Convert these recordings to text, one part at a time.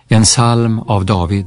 En psalm av David.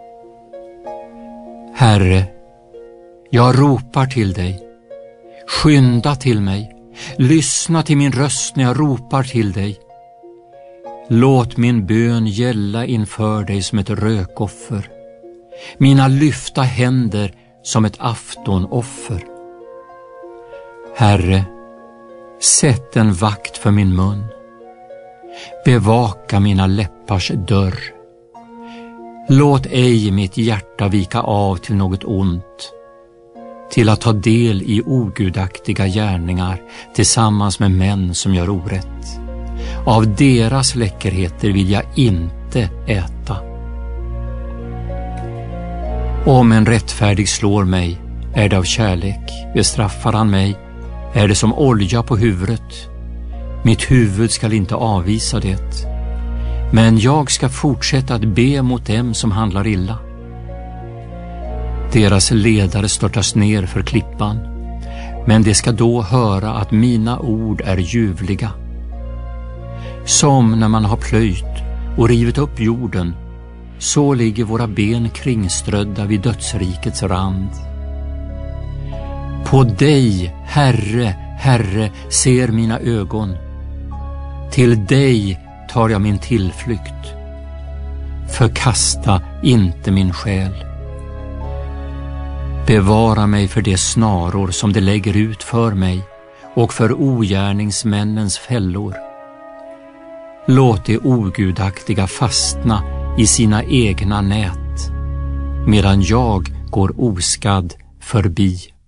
Herre, jag ropar till dig. Skynda till mig. Lyssna till min röst när jag ropar till dig. Låt min bön gälla inför dig som ett rökoffer. Mina lyfta händer som ett aftonoffer. Herre, sätt en vakt för min mun. Bevaka mina läppars dörr. Låt ej mitt hjärta vika av till något ont, till att ta del i ogudaktiga gärningar tillsammans med män som gör orätt. Av deras läckerheter vill jag inte äta. Om en rättfärdig slår mig, är det av kärlek. Bestraffar han mig, är det som olja på huvudet. Mitt huvud skall inte avvisa det. Men jag ska fortsätta att be mot dem som handlar illa. Deras ledare störtas ner för klippan, men de ska då höra att mina ord är ljuvliga. Som när man har plöjt och rivit upp jorden, så ligger våra ben kringströdda vid dödsrikets rand. På dig, Herre, Herre, ser mina ögon. Till dig tar jag min tillflykt. Förkasta inte min själ. Bevara mig för de snaror som de lägger ut för mig och för ogärningsmännens fällor. Låt de ogudaktiga fastna i sina egna nät, medan jag går oskadd förbi.